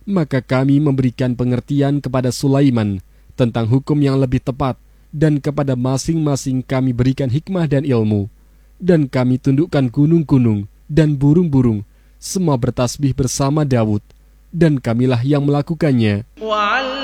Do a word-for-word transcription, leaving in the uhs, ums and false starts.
Maka kami memberikan pengertian kepada Sulaiman tentang hukum yang lebih tepat, dan kepada masing-masing kami berikan hikmah dan ilmu. Dan kami tundukkan gunung-gunung dan burung-burung, semua bertasbih bersama Daud, dan kamilah yang melakukannya.